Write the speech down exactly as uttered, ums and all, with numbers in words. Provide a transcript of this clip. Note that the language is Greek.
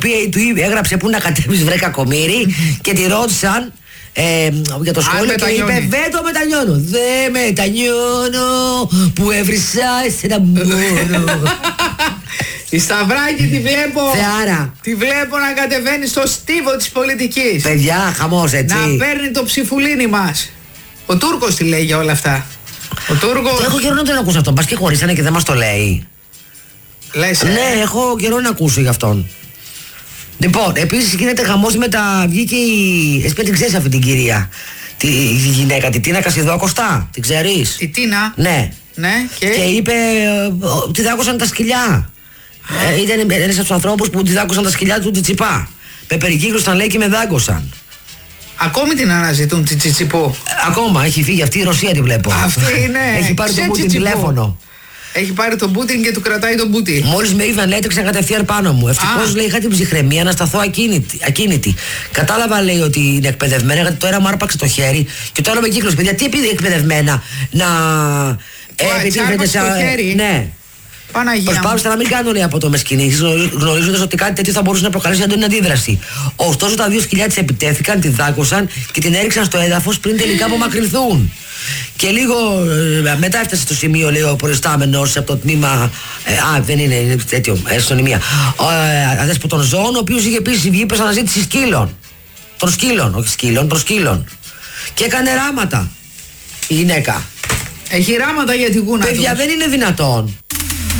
του έγραψε πού να κατέβεις βρε κακομοίρη και τη ρώτησαν ε, για το σχόλιο και είπε δεν το μετανιώνω. Δεν μετανιώνω που έβρισα εσένα μόνο. Η Σταυράκη τη βλέπω. Θεάρα. Τη βλέπω να κατεβαίνει στο στίβο της πολιτικής. Παιδιά, χαμός έτσι. Να παίρνει το ψηφουλίνι μας. Ο Τούρκος τι λέει για όλα αυτά. Ο Τούρκος. Το έχω καιρό να τον ακούσω αυτόν. Πας και χωρίσανε και δεν μας το λέει. Λες, ε? Ναι, έχω καιρό να ακούσω για αυτόν. Λοιπόν, επίσης γίνεται χαμός με τα. Βγήκε η. Εσύ την ξέρεις αυτή την κυρία. Τη γυναίκα, τη Τίνα Κασιδόκοστα. Την ξέρεις? Τη Τίνα. Ναι. Ναι, και. Και είπε. Ε, τη δάκωσαν τα σκυλιά. Ε, ήταν ένας από τους ανθρώπους που τη δάκωσαν τα σκυλιά του Τσιτσιπά. Με περικύκλωσαν λέει και με δάγκωσαν. Ακόμη την αναζητούν τη Τσιτσιπού. Ε, ακόμα έχει φύγει αυτή η Ρωσία τη βλέπω. Αυτή είναι. Έχει πάρει το Πούτιν τηλέφωνο. Έχει πάρει τον Πούτιν και του κρατάει τον Πούτιν. Μόλις με είδαν, έτρεξαν κατευθείαν πάνω μου. Ευτυχώς λέει είχα την ψυχραιμία να σταθώ ακίνητη, ακίνητη. Κατάλαβα λέει ότι είναι εκπαιδευμένα, γιατί τώρα μου άρπαξε το χέρι και τώρα με κύκλωσε. Παιδιά, τι επειδή εκπαιδευμένα να. Επιτίθεται σε. Ναι. Προσπάθησα να μην κάνω λέει από το μεσκινή, γνωρίζοντας ότι κάτι τέτοιο θα μπορούσε να προκαλέσει έντονη αντίδραση. Ωστόσο, τα δύο σκυλιά της επιτέθηκαν, τη δάκωσαν και την έριξαν στο έδαφος πριν τελικά απομακρυνθούν. Και λίγο ε, μετά έφτασε στο σημείο, λέει ο προϊστάμενος από το τμήμα. Ε, α, δεν είναι, είναι τέτοιο, αστυνομία. Ε, αδέσποτων ζώων, ο οποίος είχε επίσης βγει προς αναζήτηση σκύλων. Των σκύλων, όχι σκύλων, των σκύλων. Και έκανε ράματα η γυναίκα. Έχει ράματα για τη γούνα. Παιδιά, τους. δεν είναι δυνατόν.